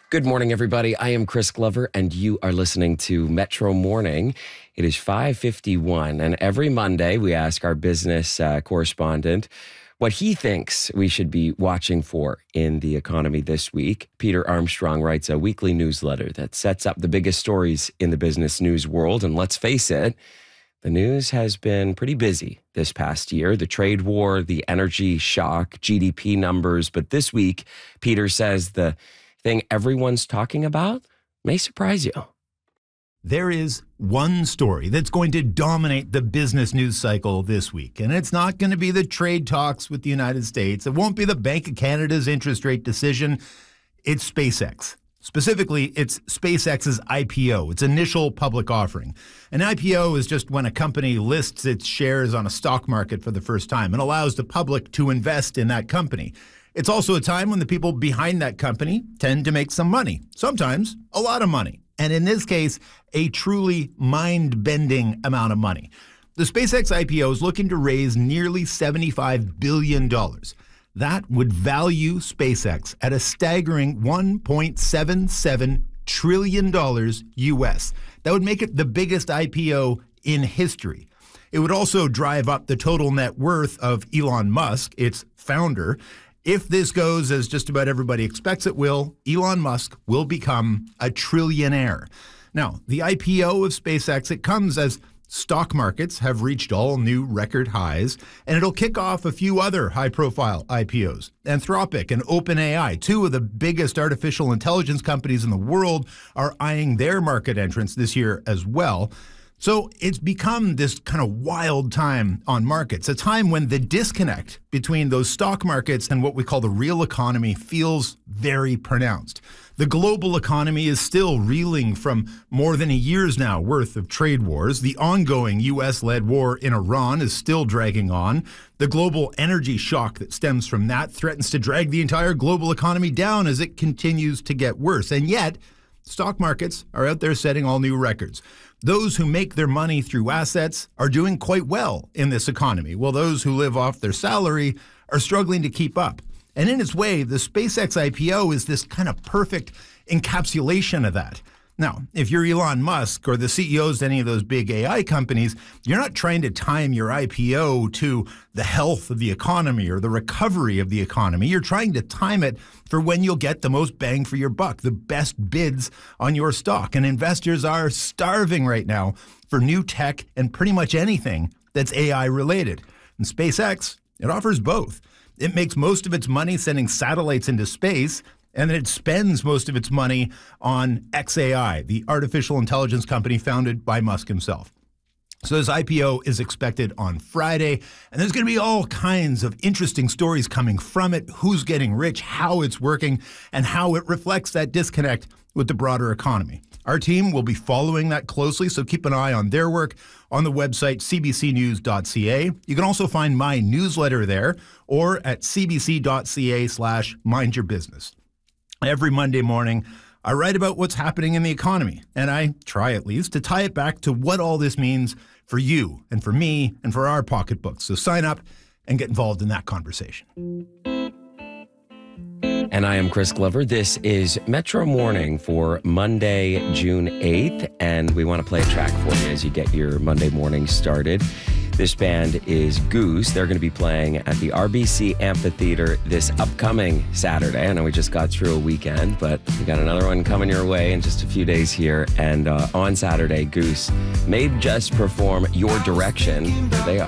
Good morning, everybody. I am Chris Glover, and you are listening to Metro Morning. It is 5:51, and every Monday we ask our business correspondent what he thinks we should be watching for in the economy this week. Peter Armstrong writes a weekly newsletter that sets up the biggest stories in the business news world, and let's face it, the news has been pretty busy this past year. The trade war, the energy shock, GDP numbers, but this week, Peter says the thing everyone's talking about may surprise you. There is one story that's going to dominate the business news cycle this week, and it's not going to be the trade talks with the United States. It won't be the Bank of Canada's interest rate decision. It's SpaceX. Specifically, it's SpaceX's IPO, its initial public offering. An IPO is just when a company lists its shares on a stock market for the first time and allows the public to invest in that company. It's also a time when the people behind that company tend to make some money, sometimes a lot of money. And in this case, a truly mind-bending amount of money. The SpaceX IPO is looking to raise nearly $75 billion. That would value SpaceX at a staggering $1.77 trillion US. That would make it the biggest IPO in history. It would also drive up the total net worth of Elon Musk, its founder. If this goes as just about everybody expects it will, Elon Musk will become a trillionaire. Now, the IPO of SpaceX, it comes as stock markets have reached all new record highs, and it'll kick off a few other high-profile IPOs. Anthropic and OpenAI, two of the biggest artificial intelligence companies in the world, are eyeing their market entrance this year as well. So it's become this kind of wild time on markets, a time when the disconnect between those stock markets and what we call the real economy feels very pronounced. The global economy is still reeling from more than a year's now worth of trade wars. The ongoing U.S.-led war in Iran is still dragging on. The global energy shock that stems from that threatens to drag the entire global economy down as it continues to get worse. And yet, stock markets are out there setting all new records. Those who make their money through assets are doing quite well in this economy, while those who live off their salary are struggling to keep up. And in its way, the SpaceX IPO is this kind of perfect encapsulation of that. Now, if you're Elon Musk or the CEOs of any of those big AI companies, you're not trying to time your IPO to the health of the economy or the recovery of the economy. You're trying to time it for when you'll get the most bang for your buck, the best bids on your stock. And investors are starving right now for new tech and pretty much anything that's AI related. And SpaceX, it offers both. It makes most of its money sending satellites into space, and then it spends most of its money on xAI, the artificial intelligence company founded by Musk himself. So this IPO is expected on Friday, and there's going to be all kinds of interesting stories coming from it, who's getting rich, how it's working, and how it reflects that disconnect with the broader economy. Our team will be following that closely, so keep an eye on their work on the website cbcnews.ca. You can also find my newsletter there or at cbc.ca/mindyourbusiness. Every Monday morning, I write about what's happening in the economy, and I try at least to tie it back to what all this means for you and for me and for our pocketbooks. So sign up and get involved in that conversation. And I am Chris Glover. This is Metro Morning for Monday, June 8th, and we want to play a track for you as you get your Monday morning started. This band is Goose. They're going to be playing at the RBC Amphitheater this upcoming Saturday. I know we just got through a weekend, but we got another one coming your way in just a few days here. And on Saturday, Goose may just perform Your Direction. There they are.